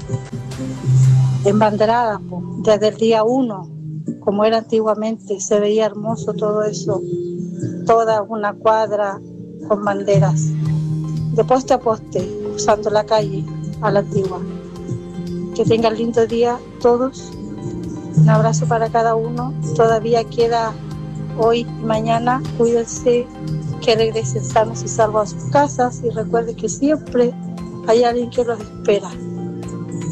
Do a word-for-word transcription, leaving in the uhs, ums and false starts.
embanderada po, desde el día uno, como era antiguamente, se veía hermoso todo eso, toda una cuadra con banderas, de poste a poste, usando la calle a la antigua. Que tengan lindo día todos, un abrazo para cada uno, todavía queda hoy y mañana, cuídense, que regresen sanos y salvos a sus casas y recuerden que siempre hay alguien que los espera.